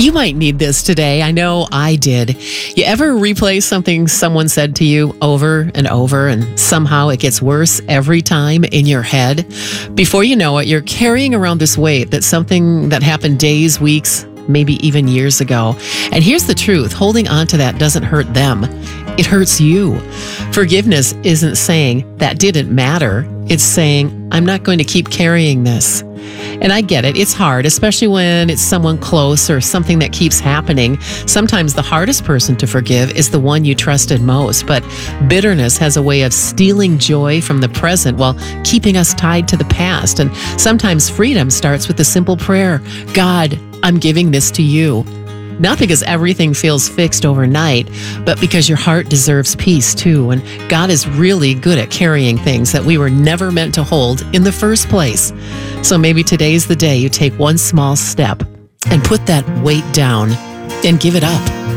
You might need this today. I know I did. You ever replay something someone said to you over and over, and somehow it gets worse every time in your head? Before you know it, you're carrying around this weight that's something that happened days, weeks, maybe even years ago. And here's the truth. Holding on to that doesn't hurt them. It hurts you. Forgiveness isn't saying that didn't matter. It's saying, I'm not going to keep carrying this. And I get it. It's hard, especially when it's someone close or something that keeps happening. Sometimes the hardest person to forgive is the one you trusted most. But bitterness has a way of stealing joy from the present while keeping us tied to the past. And sometimes freedom starts with the simple prayer, God, I'm giving this to you. Not because everything feels fixed overnight, but because your heart deserves peace too. And God is really good at carrying things that we were never meant to hold in the first place. So maybe today's the day you take one small step and put that weight down and give it up.